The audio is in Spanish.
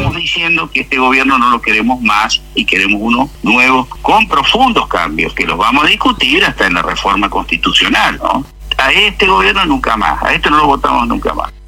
estamos diciendo que este gobierno no lo queremos más y queremos uno nuevo con profundos cambios, que los vamos a discutir hasta en la reforma constitucional, ¿no? A este gobierno nunca más, a este no lo votamos nunca más.